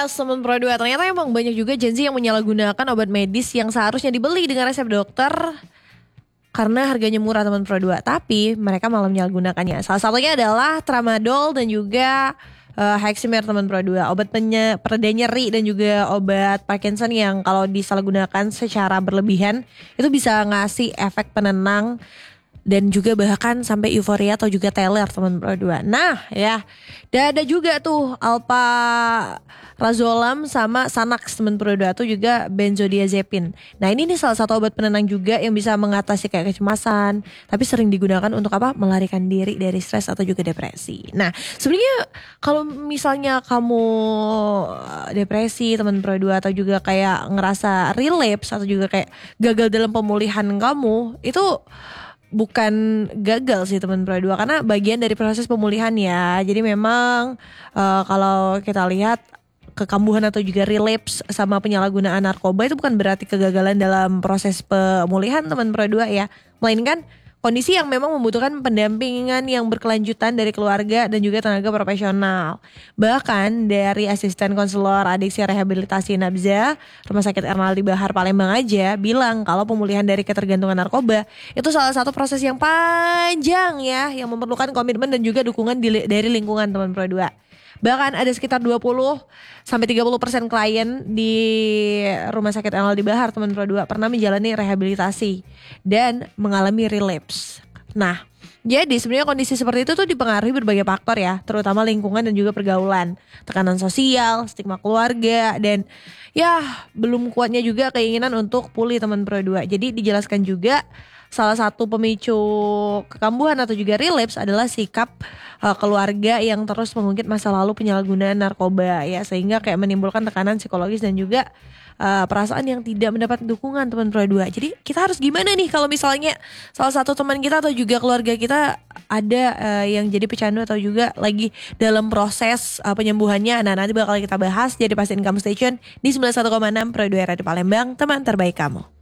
Yes, teman Pro 2. Ternyata emang banyak juga Gen Z yang menyalahgunakan obat medis yang seharusnya dibeli dengan resep dokter karena harganya murah, teman Pro 2. Tapi mereka malah menyalahgunakannya. Salah satunya adalah Tramadol dan juga Hexamer, teman Pro 2. Obat pereda nyeri dan juga obat Parkinson yang kalau disalahgunakan secara berlebihan itu bisa ngasih efek penenang dan juga bahkan sampai euforia atau juga teler, teman Pro 2. Nah ya, dan ada juga tuh Alprazolam sama Xanax, teman Pro 2, tuh juga benzodiazepin. Nah ini nih salah satu obat penenang juga yang bisa mengatasi kayak kecemasan, tapi sering digunakan untuk apa? Melarikan diri dari stres atau juga depresi. Nah sebenarnya kalau misalnya kamu depresi, teman Pro 2, atau juga kayak ngerasa relapse atau juga kayak gagal dalam pemulihan kamu, itu bukan gagal sih, teman Pro 2, karena bagian dari proses pemulihan ya. Jadi memang kalau kita lihat kekambuhan atau juga relapse sama penyalahgunaan narkoba itu bukan berarti kegagalan dalam proses pemulihan, teman Pro 2 ya. Melainkan kondisi yang memang membutuhkan pendampingan yang berkelanjutan dari keluarga dan juga tenaga profesional. Bahkan dari asisten konselor adiksi rehabilitasi Nabza Rumah Sakit Ernaldi Bahar Palembang aja bilang kalau pemulihan dari ketergantungan narkoba itu salah satu proses yang panjang ya, yang memerlukan komitmen dan juga dukungan dari lingkungan, teman Pro 2. Bahkan ada sekitar 20-30% klien di Rumah Sakit Ernaldi Bahar, teman Pro 2, pernah menjalani rehabilitasi dan mengalami relapse. Nah, jadi sebenarnya kondisi seperti itu tuh dipengaruhi berbagai faktor ya, terutama lingkungan dan juga pergaulan, tekanan sosial, stigma keluarga, dan ya belum kuatnya juga keinginan untuk pulih, teman Pro 2. Jadi dijelaskan juga salah satu pemicu kekambuhan atau juga relapse adalah sikap keluarga yang terus mengungkit masa lalu penyalahgunaan narkoba ya, sehingga kayak menimbulkan tekanan psikologis dan juga perasaan yang tidak mendapat dukungan, teman Pro 2. Jadi kita harus gimana nih kalau misalnya salah satu teman kita atau juga keluarga kita ada yang jadi pecandu atau juga lagi dalam proses penyembuhannya. Nah nanti bakal kita bahas, jadi pastiin kamu stay tune di 91,6 Pro 2 Radio Palembang, teman terbaik kamu.